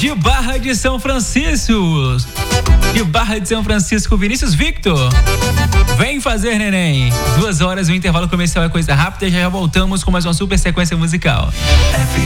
De Barra de São Francisco. De Barra de São Francisco, Vinícius Victor. Vem fazer, neném. 2 horas, o intervalo comercial é coisa rápida. Já voltamos com mais uma super sequência musical.